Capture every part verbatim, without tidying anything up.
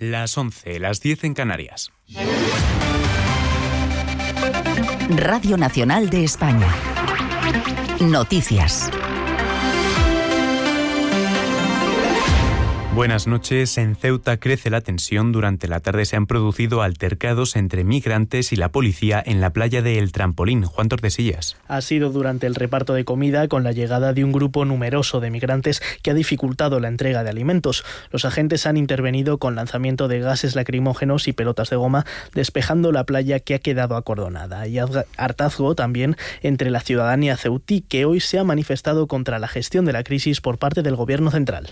Las once, las diez en Canarias. Radio Nacional de España. Noticias. Buenas noches. En Ceuta crece la tensión. Durante la tarde se han producido altercados entre migrantes y la policía en la playa de El Trampolín. Juan Tordesillas. Ha sido durante el reparto de comida con la llegada de un grupo numeroso de migrantes que ha dificultado la entrega de alimentos. Los agentes han intervenido con lanzamiento de gases lacrimógenos y pelotas de goma, despejando la playa que ha quedado acordonada. Y hartazgo también entre la ciudadanía ceutí, que hoy se ha manifestado contra la gestión de la crisis por parte del gobierno central.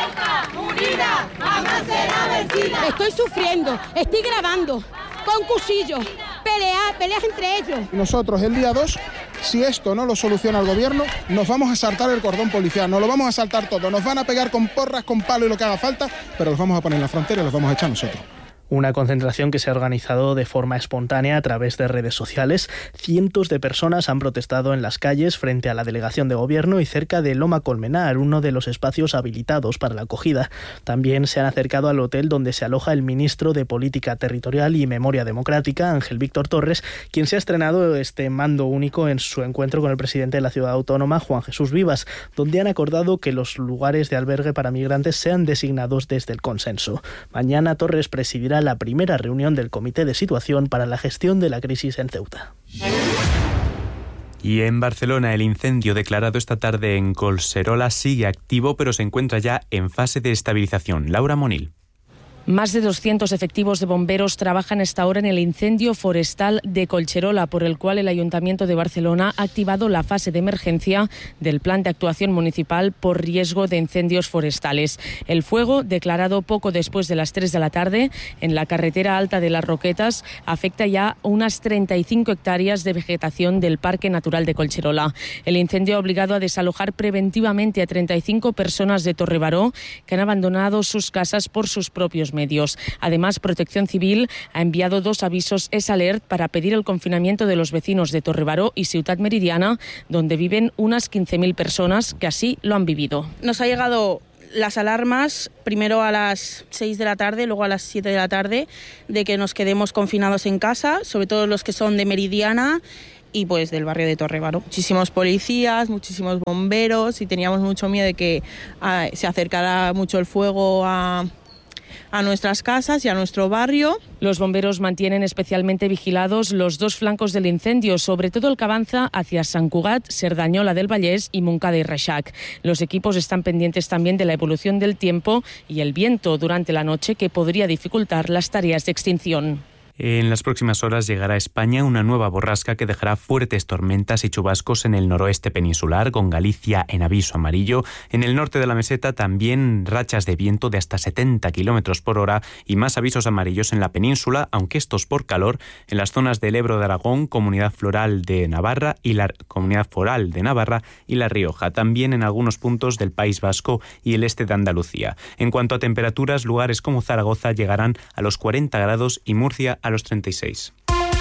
Estoy sufriendo, estoy grabando con cuchillos, peleas, peleas entre ellos. Nosotros el día dos, si esto no lo soluciona el gobierno, nos vamos a saltar el cordón policial, nos lo vamos a saltar todo, nos van a pegar con porras, con palo y lo que haga falta, pero los vamos a poner en la frontera y los vamos a echar nosotros. Una concentración que se ha organizado de forma espontánea a través de redes sociales. Cientos de personas han protestado en las calles frente a la delegación de gobierno y cerca de Loma Colmenar, uno de los espacios habilitados para la acogida. También se han acercado al hotel donde se aloja el ministro de Política Territorial y Memoria Democrática, Ángel Víctor Torres, quien se ha estrenado este mando único en su encuentro con el presidente de la ciudad autónoma, Juan Jesús Vivas, donde han acordado que los lugares de albergue para migrantes sean designados desde el consenso. Mañana Torres presidirá la primera reunión del Comité de Situación para la Gestión de la Crisis en Ceuta. Y en Barcelona, el incendio declarado esta tarde en Collserola sigue activo, pero se encuentra ya en fase de estabilización. Laura Monil. Más de doscientos efectivos de bomberos trabajan esta hora en el incendio forestal de Collserola, por el cual el Ayuntamiento de Barcelona ha activado la fase de emergencia del Plan de Actuación Municipal por riesgo de incendios forestales. El fuego, declarado poco después de las tres de la tarde en la carretera alta de Las Roquetas, afecta ya unas treinta y cinco hectáreas de vegetación del Parque Natural de Collserola. El incendio ha obligado a desalojar preventivamente a treinta y cinco personas de Torrebaró que han abandonado sus casas por sus propios medios. Además, Protección Civil ha enviado dos avisos S Alert para pedir el confinamiento de los vecinos de Torrebaró y Ciutat Meridiana, donde viven unas quince mil personas que así lo han vivido. Nos ha llegado las alarmas, primero a las seis de la tarde, luego a las siete de la tarde, de que nos quedemos confinados en casa, sobre todo los que son de Meridiana y pues del barrio de Torrebaró. Muchísimos policías, muchísimos bomberos y teníamos mucho miedo de que uh, se acercara mucho el fuego a... a nuestras casas y a nuestro barrio. Los bomberos mantienen especialmente vigilados los dos flancos del incendio, sobre todo el que avanza hacia Sant Cugat, Cerdanyola del Vallès y Montcada y Reixac. Los equipos están pendientes también de la evolución del tiempo y el viento durante la noche, que podría dificultar las tareas de extinción. En las próximas horas llegará a España una nueva borrasca que dejará fuertes tormentas y chubascos en el noroeste peninsular, con Galicia en aviso amarillo. En el norte de la meseta también rachas de viento de hasta setenta kilómetros por hora y más avisos amarillos en la península, aunque estos por calor, en las zonas del Ebro de Aragón, Comunidad Floral de Navarra y la Comunidad Foral de Navarra y La Rioja. También en algunos puntos del País Vasco y el este de Andalucía. En cuanto a temperaturas, lugares como Zaragoza llegarán a los cuarenta grados y Murcia a los treinta y seis.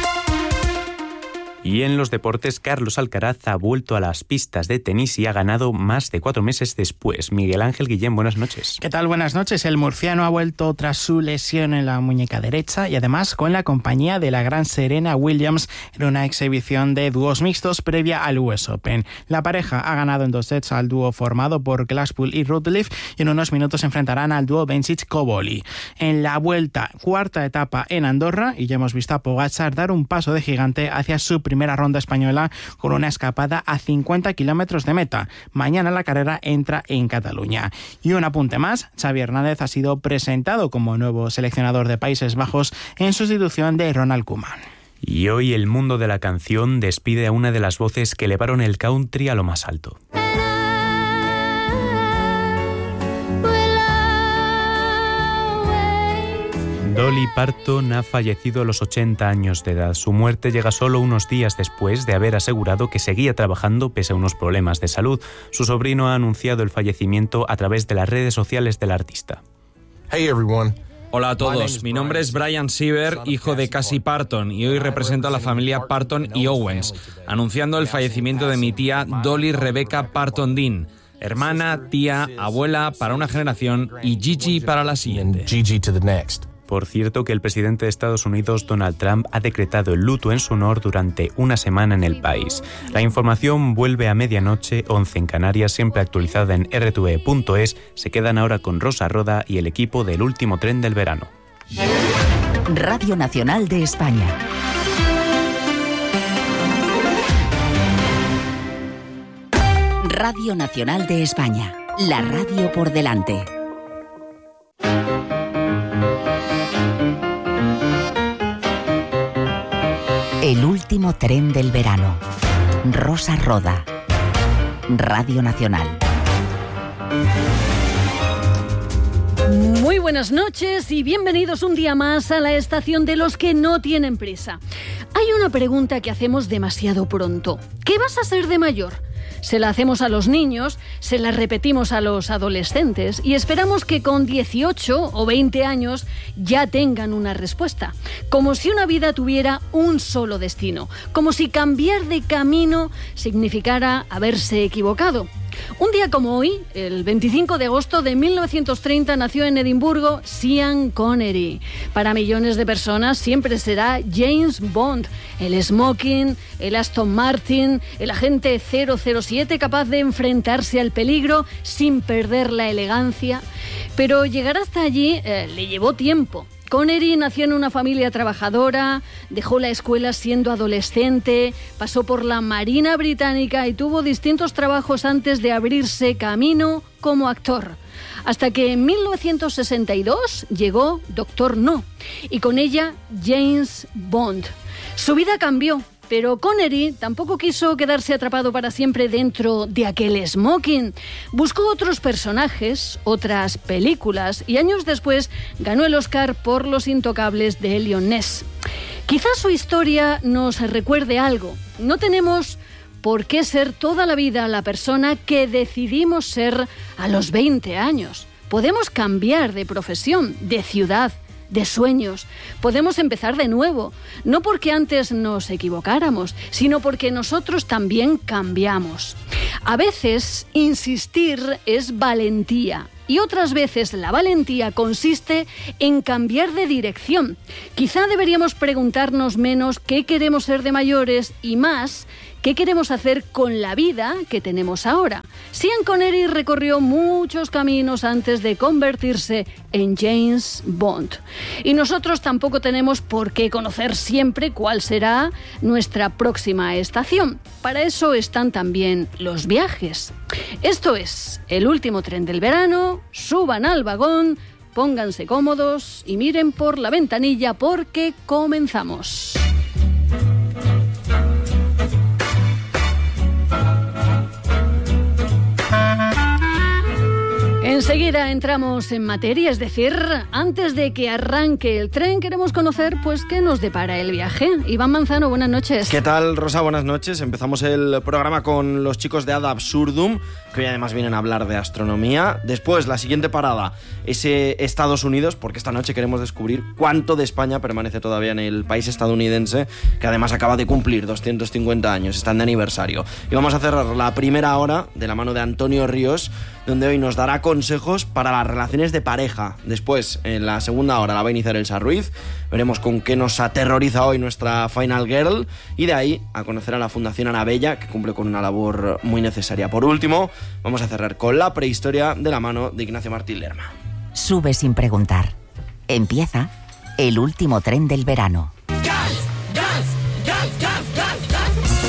Y en los deportes, Carlos Alcaraz ha vuelto a las pistas de tenis y ha ganado más de cuatro meses después. Miguel Ángel Guillén, buenas noches. ¿Qué tal? Buenas noches. El murciano ha vuelto tras su lesión en la muñeca derecha y además con la compañía de la gran Serena Williams en una exhibición de dúos mixtos previa al U S Open. La pareja ha ganado en dos sets al dúo formado por Glasspool y Rutliff y en unos minutos se enfrentarán al dúo Bencic-Koboli. En la vuelta, cuarta etapa en Andorra, y ya hemos visto a Pogačar dar un paso de gigante hacia su primera ronda española con una escapada a cincuenta kilómetros de meta. Mañana la carrera entra en Cataluña. Y un apunte más, Xavi Hernández ha sido presentado como nuevo seleccionador de Países Bajos en sustitución de Ronald Koeman. Y hoy el mundo de la canción despide a una de las voces que elevaron el country a lo más alto. Dolly Parton ha fallecido a los ochenta años de edad. Su muerte llega solo unos días después de haber asegurado que seguía trabajando pese a unos problemas de salud. Su sobrino ha anunciado el fallecimiento a través de las redes sociales del artista. Hey everyone. Hola a todos, mi nombre es Brian Siever, hijo de Cassie Parton, y hoy represento a la familia Parton y Owens, anunciando el fallecimiento de mi tía Dolly Rebecca Parton Dean, hermana, tía, abuela para una generación y Gigi para la siguiente. Por cierto, que el presidente de Estados Unidos, Donald Trump, ha decretado el luto en su honor durante una semana en el país. La información vuelve a medianoche, once en Canarias, siempre actualizada en erre te ve punto es. Se quedan ahora con Rosa Roda y el equipo del último tren del verano. Radio Nacional de España. Radio Nacional de España. La radio por delante. El último tren del verano. Rosa Roda. Radio Nacional. Muy buenas noches y bienvenidos un día más a la estación de los que no tienen prisa. Hay una pregunta que hacemos demasiado pronto. ¿Qué vas a ser de mayor? Se la hacemos a los niños, se la repetimos a los adolescentes y esperamos que con dieciocho o veinte años ya tengan una respuesta. Como si una vida tuviera un solo destino, como si cambiar de camino significara haberse equivocado. Un día como hoy, el veinticinco de agosto de mil novecientos treinta, nació en Edimburgo Sean Connery. Para millones de personas siempre será James Bond, el smoking, el Aston Martin, el agente cero cero siete capaz de enfrentarse al peligro sin perder la elegancia. Pero llegar hasta allí eh, le llevó tiempo. Connery nació en una familia trabajadora, dejó la escuela siendo adolescente, pasó por la Marina Británica y tuvo distintos trabajos antes de abrirse camino como actor. Hasta que en mil novecientos sesenta y dos llegó Doctor No y con ella James Bond. Su vida cambió, pero Connery tampoco quiso quedarse atrapado para siempre dentro de aquel smoking. Buscó otros personajes, otras películas y años después ganó el Oscar por Los Intocables de Eliot Ness. Quizás su historia nos recuerde algo. No tenemos por qué ser toda la vida la persona que decidimos ser a los veinte años. Podemos cambiar de profesión, de ciudad, de sueños. Podemos empezar de nuevo, no porque antes nos equivocáramos, sino porque nosotros también cambiamos. A veces, insistir es valentía. Y otras veces la valentía consiste en cambiar de dirección. Quizá deberíamos preguntarnos menos qué queremos ser de mayores y más qué queremos hacer con la vida que tenemos ahora. Sean Connery recorrió muchos caminos antes de convertirse en James Bond. Y nosotros tampoco tenemos por qué conocer siempre cuál será nuestra próxima estación. Para eso están también los viajes. Esto es el último tren del verano. Suban al vagón, pónganse cómodos y miren por la ventanilla porque comenzamos. Enseguida entramos en materia, es decir, antes de que arranque el tren queremos conocer pues qué nos depara el viaje. Iván Manzano, buenas noches. ¿Qué tal, Rosa? Buenas noches. Empezamos el programa con los chicos de Ad Absurdum, que hoy además vienen a hablar de astronomía. Después, la siguiente parada es eh, Estados Unidos, porque esta noche queremos descubrir cuánto de España permanece todavía en el país estadounidense, que además acaba de cumplir doscientos cincuenta años, están de aniversario. Y vamos a cerrar la primera hora de la mano de Antonio Ríos, donde hoy nos dará consejos para las relaciones de pareja. Después, en la segunda hora, la va a iniciar Elsa Ruiz. Veremos con qué nos aterroriza hoy nuestra Final Girl. Y de ahí a conocer a la Fundación Ana Bella, que cumple con una labor muy necesaria. Por último, vamos a cerrar con la prehistoria de la mano de Ignacio Martín Lerma. Sube sin preguntar. Empieza el último tren del verano. ¡Gas! ¡Gas! ¡Gas! ¡Gas! ¡Gas! ¡Gas!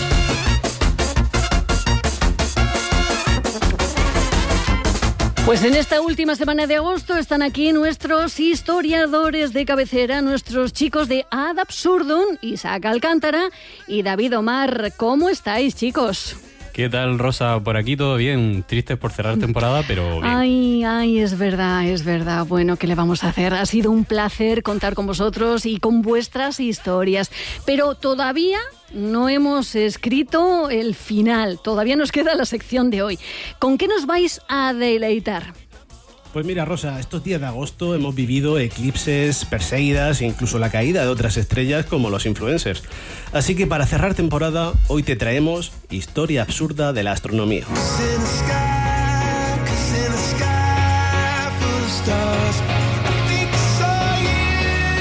Pues en esta última semana de agosto están aquí nuestros historiadores de cabecera, nuestros chicos de Ad Absurdum, Isaac Alcántara y David Omar. ¿Cómo estáis, chicos? ¿Qué tal, Rosa? Por aquí todo bien. Tristes por cerrar temporada, pero bien. Ay, ay, es verdad, es verdad. Bueno, ¿qué le vamos a hacer? Ha sido un placer contar con vosotros y con vuestras historias. Pero todavía no hemos escrito el final. Todavía nos queda la sección de hoy. ¿Con qué nos vais a deleitar? Pues mira, Rosa, estos días de agosto hemos vivido eclipses, perséidas e incluso la caída de otras estrellas como los influencers. Así que para cerrar temporada, hoy te traemos historia absurda de la astronomía.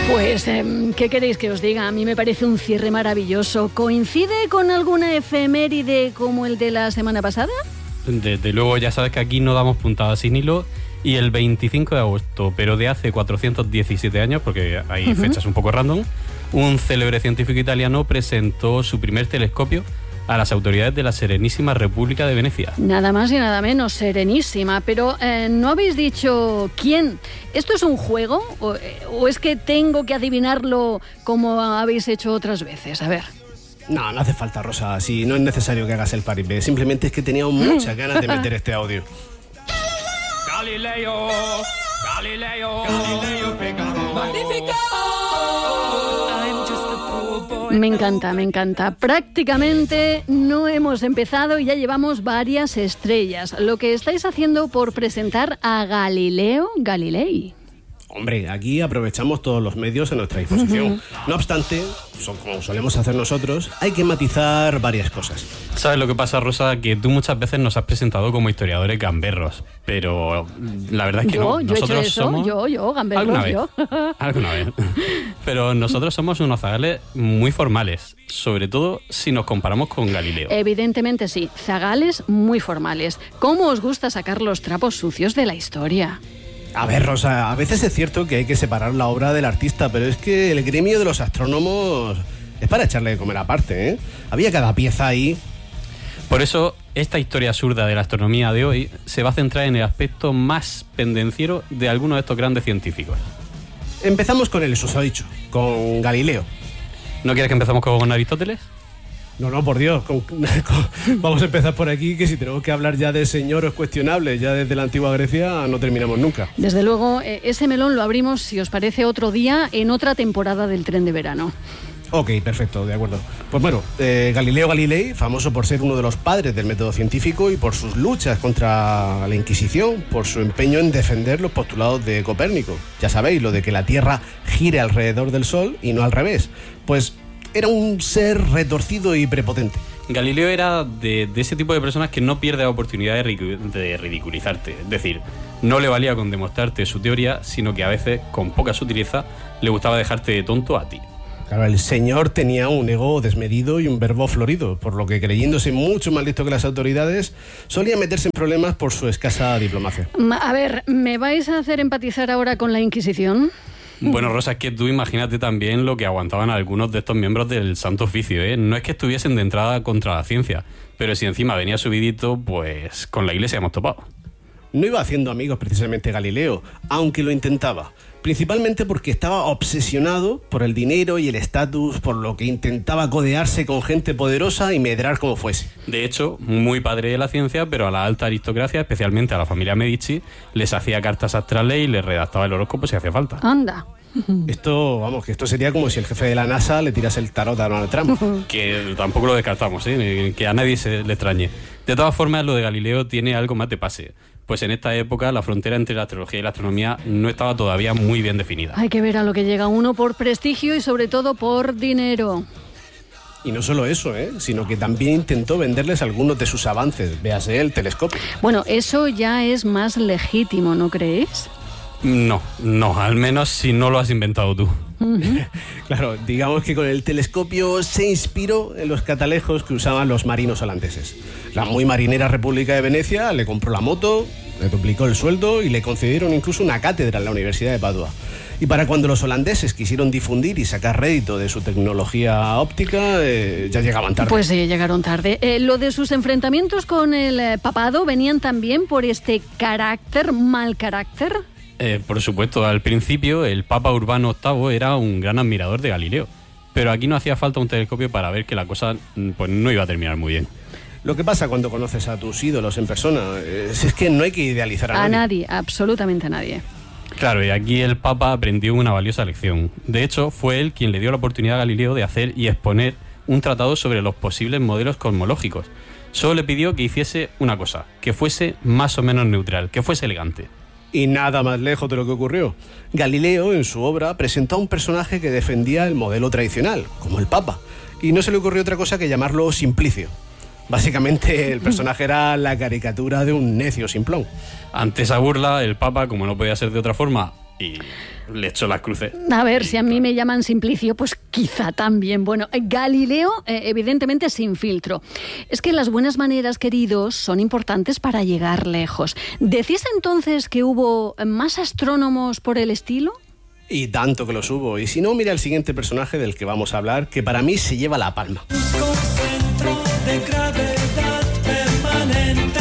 Pues, eh, ¿qué queréis que os diga? A mí me parece un cierre maravilloso. ¿Coincide con alguna efeméride como el de la semana pasada? Desde luego, ya sabes que aquí no damos puntadas sin hilo. Y el veinticinco de agosto, pero de hace cuatrocientos diecisiete años, porque hay uh-huh. fechas un poco random, un célebre científico italiano presentó su primer telescopio a las autoridades de la Serenísima República de Venecia. Nada más y nada menos, Serenísima. Pero eh, ¿no habéis dicho quién? ¿Esto es un juego o, o es que tengo que adivinarlo como habéis hecho otras veces? A ver. No, no hace falta, Rosa. Si no es necesario que hagas el paripé. Simplemente es que tenía muchas ganas de meter este audio. Galileo, Galileo, Galileo Figaro. Magnifico. Me encanta, me encanta. Prácticamente no hemos empezado y ya llevamos varias estrellas. Lo que estáis haciendo por presentar a Galileo Galilei. Hombre, aquí aprovechamos todos los medios a nuestra disposición. No obstante, como solemos hacer nosotros, hay que matizar varias cosas. ¿Sabes lo que pasa, Rosa? Que tú muchas veces nos has presentado como historiadores gamberros, pero la verdad es que yo, no. Yo nosotros he hecho eso, somos... yo, yo, gamberros, ¿Alguna vez? yo. Alguna vez. Pero nosotros somos unos zagales muy formales, sobre todo si nos comparamos con Galileo. Evidentemente sí, zagales muy formales. ¿Cómo os gusta sacar los trapos sucios de la historia? A ver, Rosa, a veces es cierto que hay que separar la obra del artista, pero es que el gremio de los astrónomos es para echarle de comer aparte, ¿eh? Había cada pieza ahí. Por eso, esta historia absurda de la astronomía de hoy se va a centrar en el aspecto más pendenciero de algunos de estos grandes científicos. Empezamos con el susodicho, con Galileo. ¿No quieres que empecemos con Aristóteles? No, no, por Dios. Con, con, vamos a empezar por aquí, que si tenemos que hablar ya de señores cuestionables, ya desde la antigua Grecia, no terminamos nunca. Desde luego, ese melón lo abrimos, si os parece, otro día, en otra temporada del Tren de Verano. Ok, perfecto, de acuerdo. Pues bueno, eh, Galileo Galilei, famoso por ser uno de los padres del método científico y por sus luchas contra la Inquisición, por su empeño en defender los postulados de Copérnico. Ya sabéis, lo de que la Tierra gire alrededor del Sol y no al revés. Pues era un ser retorcido y prepotente. Galileo era de, de ese tipo de personas que no pierde la oportunidad de, de ridiculizarte. Es decir, no le valía con demostrarte su teoría, sino que a veces, con poca sutileza, le gustaba dejarte de tonto a ti. Claro, el señor tenía un ego desmedido y un verbo florido, por lo que, creyéndose mucho más listo que las autoridades, solía meterse en problemas por su escasa diplomacia. A ver, ¿me vais a hacer empatizar ahora con la Inquisición? Bueno, Rosa, es que tú imagínate también lo que aguantaban algunos de estos miembros del Santo Oficio, ¿eh? No es que estuviesen de entrada contra la ciencia, pero si encima venía subidito, pues con la Iglesia hemos topado. No iba haciendo amigos precisamente Galileo, aunque lo intentaba. Principalmente porque estaba obsesionado por el dinero y el estatus, por lo que intentaba codearse con gente poderosa y medrar como fuese. De hecho, muy padre de la ciencia, pero a la alta aristocracia, especialmente a la familia Medici, les hacía cartas astrales y les redactaba el horóscopo si hacía falta. Anda. Esto, vamos, que esto sería como si el jefe de la NASA le tirase el tarot a Donald Trump. Que tampoco lo descartamos, ¿eh? Que a nadie se le extrañe. De todas formas, lo de Galileo tiene algo más de pase. Pues en esta época la frontera entre la astrología y la astronomía no estaba todavía muy bien definida. Hay que ver a lo que llega uno por prestigio y sobre todo por dinero. Y no solo eso, ¿eh? Sino que también intentó venderles algunos de sus avances, véase el telescopio. Bueno, eso ya es más legítimo, ¿no creéis? No, no, al menos si no lo has inventado tú. Uh-huh. Claro, digamos que con el telescopio se inspiró en los catalejos que usaban los marinos holandeses. La muy marinera República de Venecia le compró la moto, le duplicó el sueldo y le concedieron incluso una cátedra en la Universidad de Padua. Y para cuando los holandeses quisieron difundir y sacar rédito de su tecnología óptica, eh, ya llegaban tarde. Pues sí, llegaron tarde. Eh, lo de sus enfrentamientos con el eh, papado venían también por este carácter, mal carácter. Eh, por supuesto, al principio el Papa Urbano octavo era un gran admirador de Galileo, pero aquí no hacía falta un telescopio para ver que la cosa pues, no iba a terminar muy bien. Lo que pasa cuando conoces a tus ídolos en persona es, es que no hay que idealizar a, a nadie. A nadie, absolutamente a nadie. Claro, y aquí el Papa aprendió una valiosa lección. De hecho, fue él quien le dio la oportunidad a Galileo de hacer y exponer un tratado sobre los posibles modelos cosmológicos. Solo le pidió que hiciese una cosa, que fuese más o menos neutral, que fuese elegante. Y nada más lejos de lo que ocurrió. Galileo, en su obra, presentó a un personaje que defendía el modelo tradicional, como el Papa, y no se le ocurrió otra cosa que llamarlo Simplicio. Básicamente, el personaje era la caricatura de un necio simplón. Ante esa burla, el Papa, como no podía ser de otra forma, y le echó las cruces. A ver, si a mí me llaman Simplicio, pues quizá también. Bueno, Galileo, eh, evidentemente sin filtro. Es que las buenas maneras, queridos, son importantes para llegar lejos. ¿Decís entonces que hubo más astrónomos por el estilo? Y tanto que los hubo. Y si no, mira el siguiente personaje del que vamos a hablar, que para mí se lleva la palma. Centro de gravedad permanente,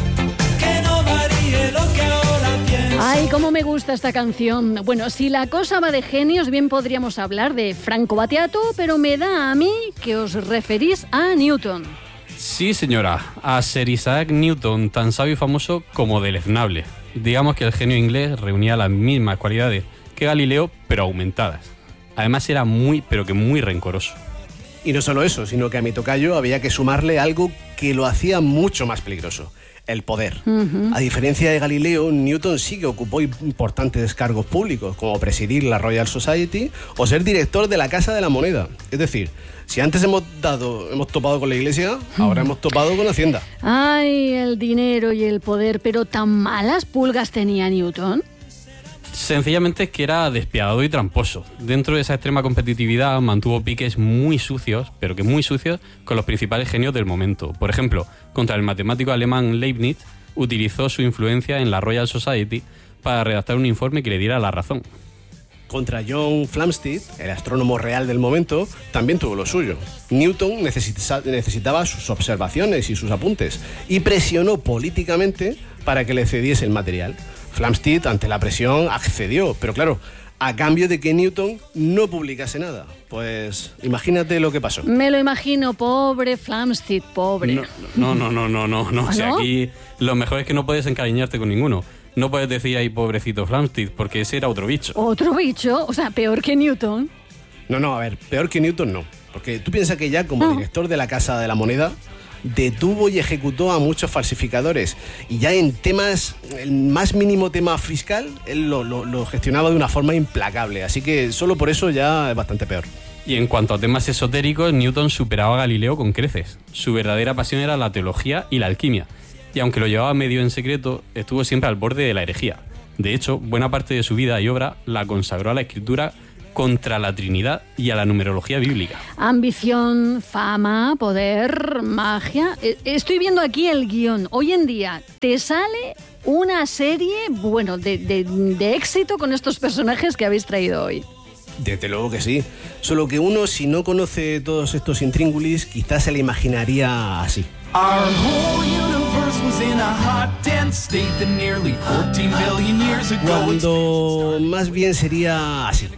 que no varíe lo que ahora pienso. Ay, cómo me gusta esta canción. Bueno, si la cosa va de genios, bien podríamos hablar de Franco Battiato, pero me da a mí que os referís a Newton. Sí, señora, a Sir Isaac Newton, tan sabio y famoso como deleznable. Digamos que el genio inglés reunía las mismas cualidades que Galileo, pero aumentadas. Además era muy, pero que muy rencoroso. Y no solo eso, sino que a mi tocayo había que sumarle algo que lo hacía mucho más peligroso: el poder. Uh-huh. A diferencia de Galileo, Newton sí que ocupó importantes cargos públicos, como presidir la Royal Society o ser director de la Casa de la Moneda. Es decir, si antes hemos dado, hemos topado con la Iglesia, ahora hemos topado con Hacienda. Ay, el dinero y el poder, pero ¿tan malas pulgas tenía Newton? Sencillamente es que era despiadado y tramposo. Dentro de esa extrema competitividad mantuvo piques muy sucios, pero que muy sucios, con los principales genios del momento. Por ejemplo, contra el matemático alemán Leibniz, utilizó su influencia en la Royal Society para redactar un informe que le diera la razón. Contra John Flamsteed, el astrónomo real del momento, también tuvo lo suyo. Newton necesita, necesitaba sus observaciones y sus apuntes, y presionó políticamente para que le cediese el material. Flamsteed, ante la presión, accedió, pero claro, a cambio de que Newton no publicase nada. Pues imagínate lo que pasó. Me lo imagino, pobre Flamsteed, pobre. No, no, no, no, no, no, no. ¿Ah, o sea, no? Aquí lo mejor es que no puedes encariñarte con ninguno. No puedes decir ahí pobrecito Flamsteed, porque ese era otro bicho. ¿Otro bicho? O sea, peor que Newton. No, no, a ver, peor que Newton no. Porque tú piensas que ya como no. director de la Casa de la Moneda detuvo y ejecutó a muchos falsificadores, y ya en temas, el más mínimo tema fiscal, él lo, lo, lo gestionaba de una forma implacable, así que solo por eso ya es bastante peor. Y en cuanto a temas esotéricos, Newton superaba a Galileo con creces. Su verdadera pasión era la teología y la alquimia, y aunque lo llevaba medio en secreto, estuvo siempre al borde de la herejía. De hecho, buena parte de su vida y obra la consagró a la escritura contra la Trinidad y a la numerología bíblica. Ambición, fama, poder, magia. Estoy viendo aquí el guión. Hoy en día te sale una serie, bueno, de, de, de éxito con estos personajes que habéis traído hoy. Desde luego que sí. Solo que uno, si no conoce todos estos intríngulis, quizás se le imaginaría así. Our whole universe was in a hot, dense state that nearly fourteen billion years ago. Cuando más bien sería así.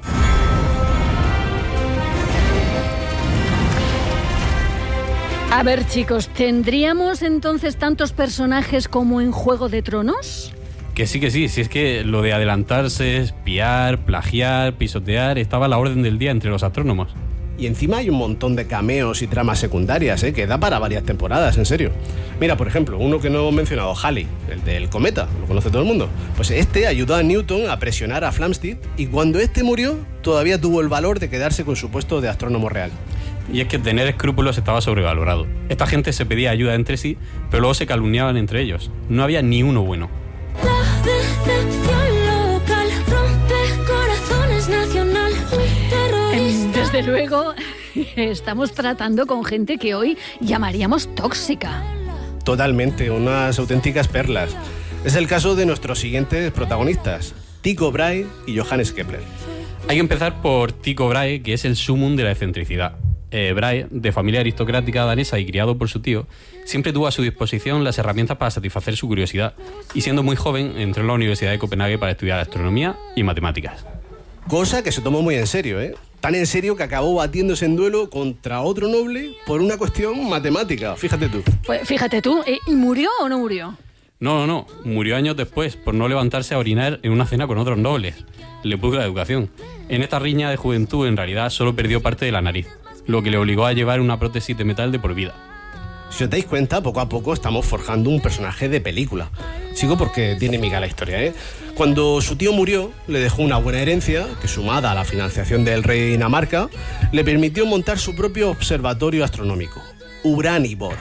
A ver, chicos, ¿tendríamos entonces tantos personajes como en Juego de Tronos? Que sí, que sí, si es que lo de adelantarse, espiar, plagiar, pisotear, estaba a la orden del día entre los astrónomos. Y encima hay un montón de cameos y tramas secundarias, ¿eh? Que da para varias temporadas, en serio. Mira, por ejemplo, uno que no hemos mencionado, Halley, el del cometa, lo conoce todo el mundo. Pues este ayudó a Newton a presionar a Flamsteed, y cuando este murió, todavía tuvo el valor de quedarse con su puesto de astrónomo real. Y es que tener escrúpulos estaba sobrevalorado. Esta gente se pedía ayuda entre sí, pero luego se calumniaban entre ellos. No había ni uno bueno. La decepción local rompe corazones nacional. Desde luego, estamos tratando con gente que hoy llamaríamos tóxica. Totalmente, unas auténticas perlas. Es el caso de nuestros siguientes protagonistas, Tycho Brahe y Johannes Kepler. Hay que empezar por Tycho Brahe, que es el sumum de la excentricidad. Eh, Brahe, de familia aristocrática danesa y criado por su tío, siempre tuvo a su disposición las herramientas para satisfacer su curiosidad, y siendo muy joven entró en la Universidad de Copenhague para estudiar astronomía y matemáticas. Cosa que se tomó muy en serio, ¿eh? Tan en serio que acabó batiéndose en duelo contra otro noble por una cuestión matemática, fíjate tú. Pues fíjate tú, ¿y murió o no murió? No, no, no, murió años después por no levantarse a orinar en una cena con otros nobles. Le puso la educación. En esta riña de juventud en realidad solo perdió parte de la nariz, lo que le obligó a llevar una prótesis de metal de por vida. Si os dais cuenta, poco a poco estamos forjando un personaje de película. Sigo porque tiene miga la historia, ¿eh? Cuando su tío murió, le dejó una buena herencia, que sumada a la financiación del rey de Dinamarca, le permitió montar su propio observatorio astronómico, Uraniborg.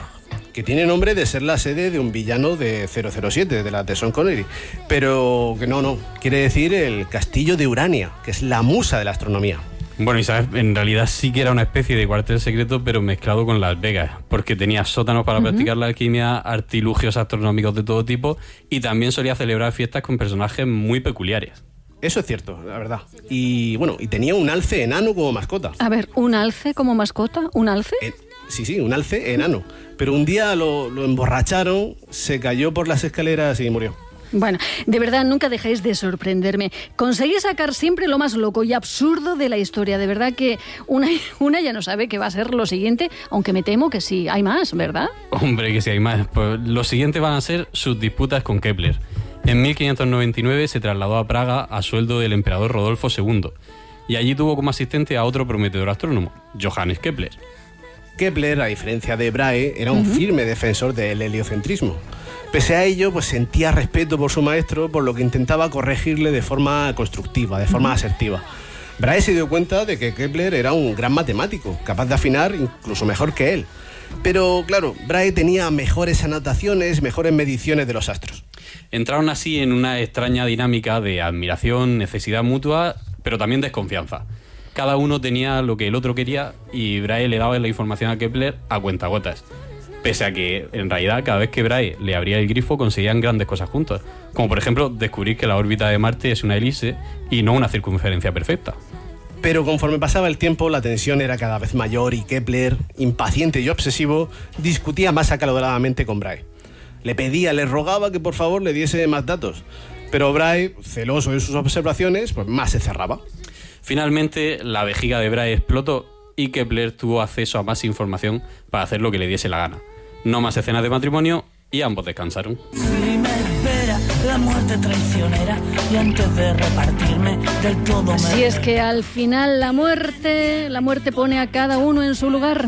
que tiene nombre de ser la sede de un villano de cero cero siete, de la de Sean Connery. Pero que no, no, quiere decir el castillo de Urania, que es la musa de la astronomía. Bueno, y sabes, en realidad sí que era una especie de cuartel secreto, pero mezclado con Las Vegas, porque tenía sótanos para uh-huh. practicar la alquimia, artilugios astronómicos de todo tipo, y también solía celebrar fiestas con personajes muy peculiares. Eso es cierto, la verdad. Y bueno, y tenía un alce enano como mascota. A ver, ¿un alce como mascota? ¿Un alce? Eh, sí, sí, un alce enano. Pero un día lo, lo emborracharon, se cayó por las escaleras y murió. Bueno, de verdad, nunca dejáis de sorprenderme. Conseguís sacar siempre lo más loco y absurdo de la historia. De verdad que una, una ya no sabe qué va a ser lo siguiente, aunque me temo que sí, hay más, ¿verdad? Hombre, que sí hay más. Pues lo siguiente van a ser sus disputas con Kepler. En mil quinientos noventa y nueve se trasladó a Praga a sueldo del emperador Rodolfo segundo. Y allí tuvo como asistente a otro prometedor astrónomo, Johannes Kepler. Kepler, a diferencia de Brahe, era un uh-huh. firme defensor del heliocentrismo. Pese a ello, pues sentía respeto por su maestro, por lo que intentaba corregirle de forma constructiva, de forma asertiva. Brahe se dio cuenta de que Kepler era un gran matemático, capaz de afinar incluso mejor que él. Pero, claro, Brahe tenía mejores anotaciones, mejores mediciones de los astros. Entraron así en una extraña dinámica de admiración, necesidad mutua, pero también desconfianza. Cada uno tenía lo que el otro quería y Brahe le daba la información a Kepler a cuentagotas. Pese a que, en realidad, cada vez que Brahe le abría el grifo conseguían grandes cosas juntos. Como, por ejemplo, descubrir que la órbita de Marte es una elipse y no una circunferencia perfecta. Pero conforme pasaba el tiempo, la tensión era cada vez mayor y Kepler, impaciente y obsesivo, discutía más acaloradamente con Brahe. Le pedía, le rogaba que por favor le diese más datos. Pero Brahe, celoso de sus observaciones, pues más se cerraba. Finalmente, la vejiga de Brahe explotó y Kepler tuvo acceso a más información para hacer lo que le diese la gana. No más escenas de matrimonio y ambos descansaron. Si me espera la muerte traicionera y antes de repartirme del todo me... Si es que al final la muerte, la muerte pone a cada uno en su lugar.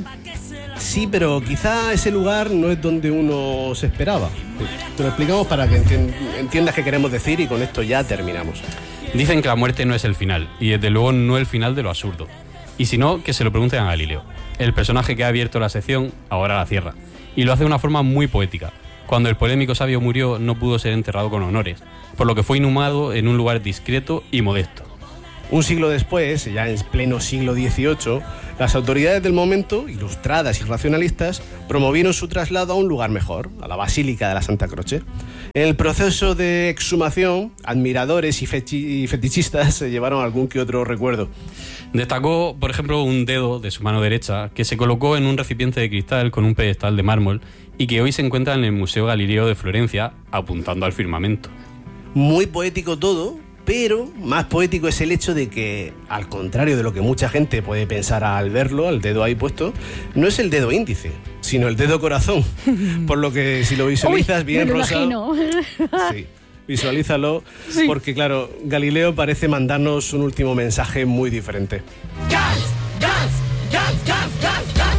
Sí, pero quizá ese lugar no es donde uno se esperaba. Te lo explicamos para que entiendas qué queremos decir y con esto ya terminamos. Dicen que la muerte no es el final, y desde luego no el final de lo absurdo. Y si no, que se lo pregunten a Galileo, el personaje que ha abierto la sección, ahora la cierra. Y lo hace de una forma muy poética. Cuando el polémico sabio murió, no pudo ser enterrado con honores, por lo que fue inhumado en un lugar discreto y modesto. Un siglo después, ya en pleno siglo dieciocho, las autoridades del momento, ilustradas y racionalistas, promovieron su traslado a un lugar mejor, a la Basílica de la Santa Croce. En el proceso de exhumación, admiradores y, fechi- y fetichistas se llevaron algún que otro recuerdo. Destacó, por ejemplo, un dedo de su mano derecha que se colocó en un recipiente de cristal con un pedestal de mármol y que hoy se encuentra en el Museo Galileo de Florencia, apuntando al firmamento. Muy poético todo, pero más poético es el hecho de que, al contrario de lo que mucha gente puede pensar al verlo, al dedo ahí puesto, no es el dedo índice, sino el dedo corazón. Por lo que si lo visualizas Uy, bien, me lo Rosa... imagino. Sí, visualízalo, sí. Porque claro, Galileo parece mandarnos un último mensaje muy diferente. ¡Gas! ¡Gas! ¡Gas! ¡Gas! ¡Gas! ¡Gas!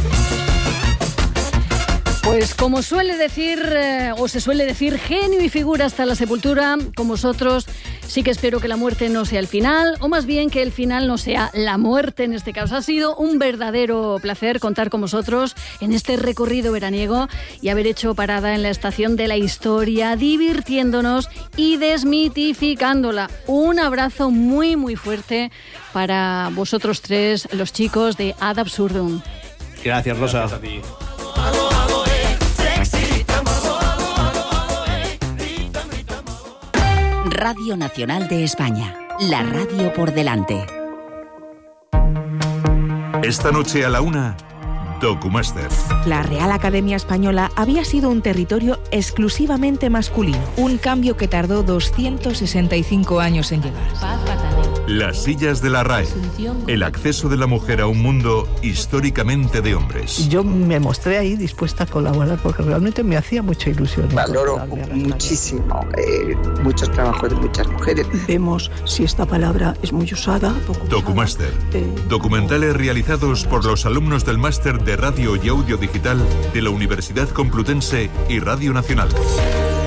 Pues como suele decir, eh, o se suele decir, genio y figura hasta la sepultura, con vosotros sí que espero que la muerte no sea el final, o más bien que el final no sea la muerte en este caso. Ha sido un verdadero placer contar con vosotros en este recorrido veraniego y haber hecho parada en la estación de la historia, divirtiéndonos y desmitificándola. Un abrazo muy muy fuerte para vosotros tres, los chicos de Ad Absurdum. Gracias, Rosa. Gracias a ti. Radio Nacional de España, la radio por delante. Esta noche a la una, Documaster. La Real Academia Española había sido un territorio exclusivamente masculino, un cambio que tardó doscientos sesenta y cinco años en llegar. Las sillas de la R A E, el acceso de la mujer a un mundo históricamente de hombres. Yo me mostré ahí dispuesta a colaborar porque realmente me hacía mucha ilusión. Valoro muchísimo eh, muchos trabajos de muchas mujeres. Vemos si esta palabra es muy usada. Documaster, eh, documentales realizados por los alumnos del máster de Radio y Audio Digital de la Universidad Complutense y Radio Nacional.